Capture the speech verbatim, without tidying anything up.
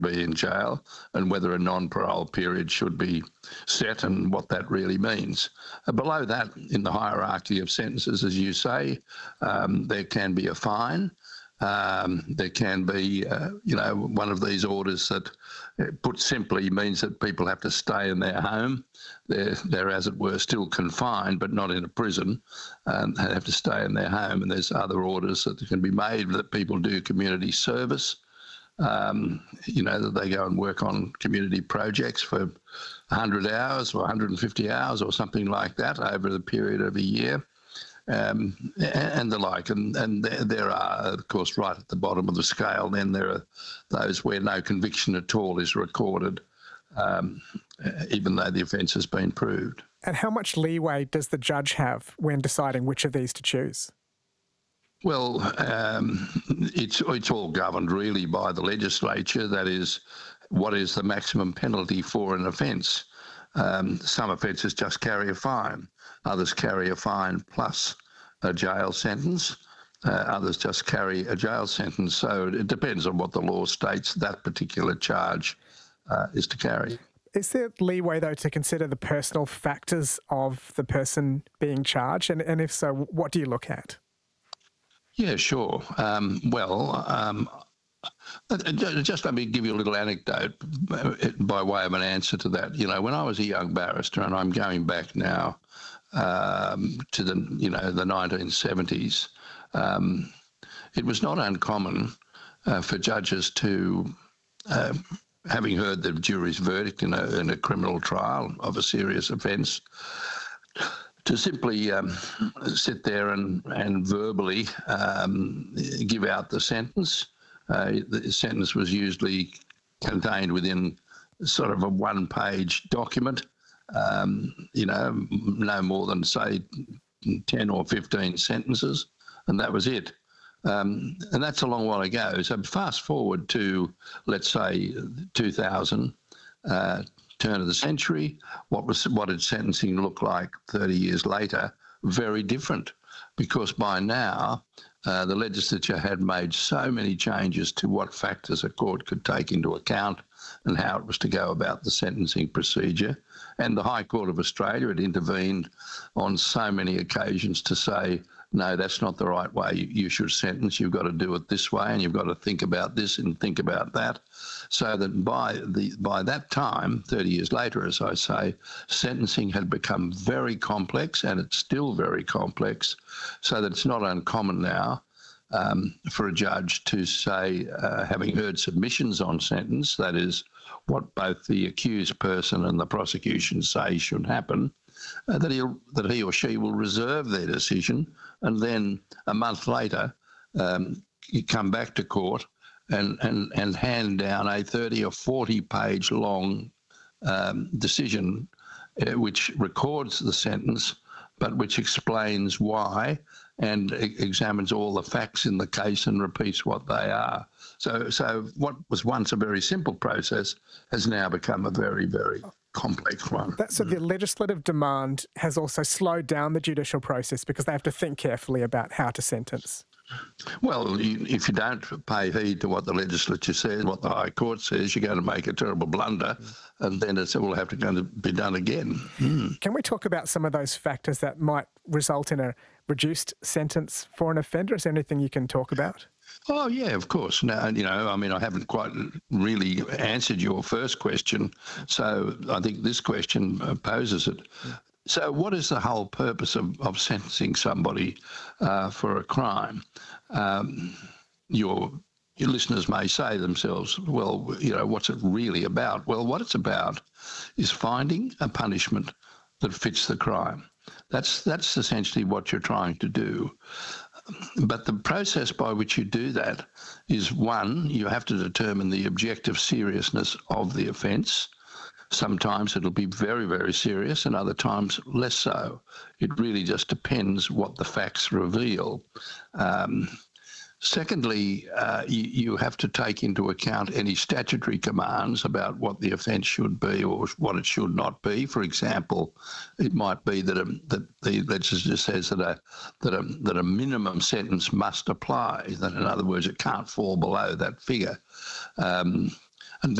be in jail, and whether a non-parole period should be set and what that really means. Uh, below that, in the hierarchy of sentences, as you say, um, there can be a fine. Um, there can be, uh, you know, one of these orders that, uh, put simply, means that people have to stay in their home. They're, they're, as it were, still confined, but not in a prison. Um, they have to stay in their home. And there's other orders that can be made that people do community service. Um, you know, that they go and work on community projects for one hundred hours or one hundred fifty hours or something like that over the period of a year. Um, and the like. And, and there, there are, of course, right at the bottom of the scale, then there are those where no conviction at all is recorded, um, even though the offence has been proved. And how much leeway does the judge have when deciding which of these to choose? Well, um, it's, it's all governed really by the legislature. That is, what is the maximum penalty for an offence? Um, some offences just carry a fine. Others carry a fine plus a jail sentence. Uh, others just carry a jail sentence. So it depends on what the law states that particular charge uh, is to carry. Is there leeway, though, to consider the personal factors of the person being charged? And, and if so, what do you look at? Yeah, sure. Um, well, um, just let me give you a little anecdote by way of an answer to that. You know, when I was a young barrister, and I'm going back now um, to the, you know, the nineteen seventies, um, it was not uncommon uh, for judges to, uh, having heard the jury's verdict in a, in a criminal trial of a serious offence, to simply um, sit there and, and verbally um, give out the sentence. Uh, the sentence was usually contained within sort of a one-page document, um, you know, no more than, say, ten or fifteen sentences, and that was it. Um, and that's a long while ago. So fast forward to, let's say, two thousand, uh, turn of the century, what was what did sentencing look like thirty years later? Very different, because by now uh, the legislature had made so many changes to what factors a court could take into account and how it was to go about the sentencing procedure. And the High Court of Australia had intervened on so many occasions to say, no, that's not the right way you should sentence. You've got to do it this way, and you've got to think about this and think about that. So that by the by that time, thirty years later, as I say, sentencing had become very complex, and it's still very complex, so that it's not uncommon now um, for a judge to say, uh, having heard submissions on sentence, that is, what both the accused person and the prosecution say should happen, uh, that, he'll, that he or she will reserve their decision, and then a month later um, you come back to court and, and, and hand down a thirty or forty page long um, decision uh, which records the sentence, but which explains why and e- examines all the facts in the case and repeats what they are. So, so what was once a very simple process has now become a very, very complex one. That, so the legislative demand has also slowed down the judicial process because they have to think carefully about how to sentence. Well, you, if you don't pay heed to what the legislature says, what the High Court says, you're going to make a terrible blunder, mm. and then it's all have to, going to be done again. Mm. Can we talk about some of those factors that might result in a reduced sentence for an offender? Is there anything you can talk about? Oh, yeah, of course. Now, you know, I mean, I haven't quite really answered your first question, so I think this question poses it. Mm. So what is the whole purpose of, of sentencing somebody uh, for a crime? Um, your, your listeners may say to themselves, well, you know, what's it really about? Well, what it's about is finding a punishment that fits the crime. That's, that's essentially what you're trying to do. But the process by which you do that is, one, you have to determine the objective seriousness of the offence. Sometimes it'll be very, very serious, and other times less so. It really just depends what the facts reveal. Um, secondly, uh, you, you have to take into account any statutory commands about what the offence should be or what it should not be. For example, it might be that, a, that the legislature says that a, that, a, that a minimum sentence must apply, that in other words, it can't fall below that figure. Um,